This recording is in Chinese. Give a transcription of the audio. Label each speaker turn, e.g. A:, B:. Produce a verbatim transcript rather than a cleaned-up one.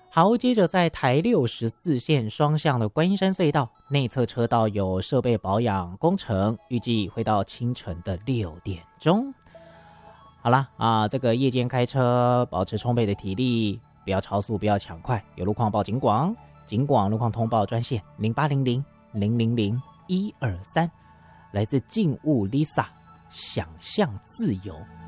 A: 好，接着在台六十四线双向的观音山隧道内侧车道有设备保养工程，预计会到清晨的六点钟。好啦啊，这个夜间开车保持充沛的体力，不要超速，不要抢快，有路况报警广，警广路况通报专线零八零零零零零一二三，来自静物 Lisa， 想象自由。